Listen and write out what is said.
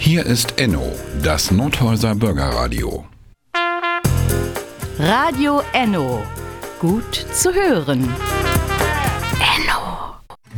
Hier ist Enno, das Nordhäuser Bürgerradio. Radio Enno. Gut zu hören.